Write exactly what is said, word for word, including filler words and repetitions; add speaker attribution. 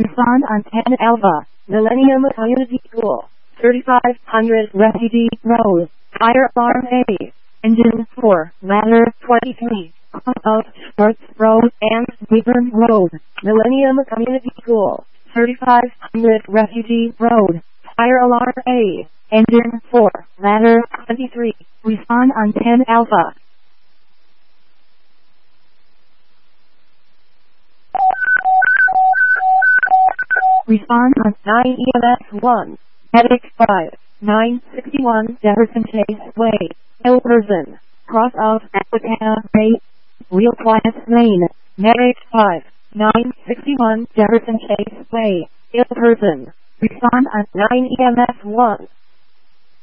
Speaker 1: Respond on ten Alpha, Millennium Community School, thirty-five hundred Refugee Road, Fire Alarm A, Engine four, Ladder twenty-three, of Schwartz Road and Weaver Road, Millennium Community School, thirty-five hundred Refugee Road, Fire Alarm A, Engine four, Ladder twenty-three, Respond on ten Alpha. Respond on nine E M S one, Medic five, nine sixty-one Jefferson Chase Way, ill person, cross of Applicana Bay, Real Quiet Lane, Medic five, nine sixty-one Jefferson Chase Way, ill person. Respond on nine E M S one.